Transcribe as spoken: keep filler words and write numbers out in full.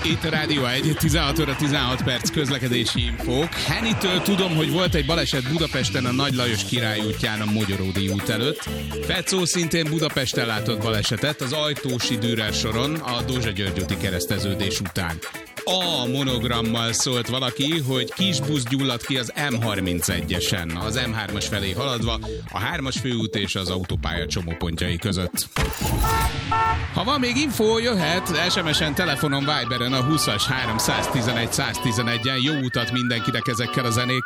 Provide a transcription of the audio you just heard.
Itt a Rádió egy, tizenhat óra tizenhat perc közlekedési infók. Henitől tudom, hogy volt egy baleset Budapesten a Nagy Lajos Király útján a Mogyoródi út előtt. Fecó szintén Budapesten látott balesetet az Ajtósi Dürer soron a Dózsa György úti kereszteződés után. A monogrammal szólt valaki, hogy kis busz gyulladt ki az M harmincegyesen, az M hármas felé haladva, a hármas főút és az autópálya csomópontjai között. Ha van még info, jöhet es em es-en, telefonon, Viberen a húszas háromszáztizenegy száztizenegyen. Jó utat mindenkinek ezekkel a zenékkel.